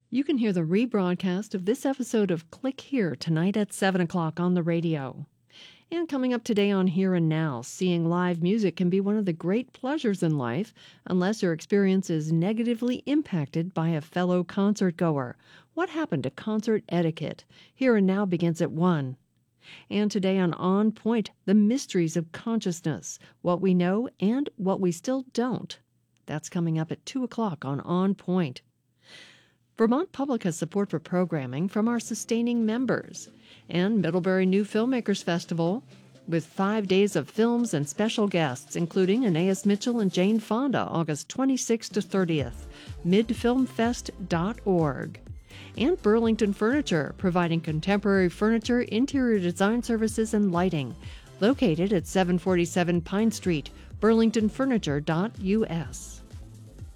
You can hear the rebroadcast of this episode of Click Here tonight at 7 o'clock on the radio. And coming up today on Here and Now, seeing live music can be one of the great pleasures in life unless your experience is negatively impacted by a fellow concert goer. What happened to concert etiquette? Here and Now begins at 1. And today on Point, the mysteries of consciousness, what we know and what we still don't. That's coming up at 2 o'clock on Point. Vermont Public has support for programming from our sustaining members. And Middlebury New Filmmakers Festival, with 5 days of films and special guests, including Anais Mitchell and Jane Fonda, August 26th to 30th, midfilmfest.org. And Burlington Furniture, providing contemporary furniture, interior design services, and lighting, located at 747 Pine Street, burlingtonfurniture.us.